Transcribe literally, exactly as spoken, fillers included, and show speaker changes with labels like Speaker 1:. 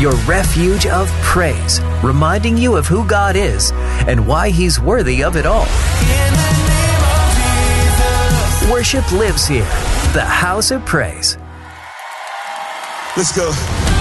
Speaker 1: your refuge of praise, reminding you of who God is and why He's worthy of it all. Worship lives here, the House of Praise.
Speaker 2: Let's go.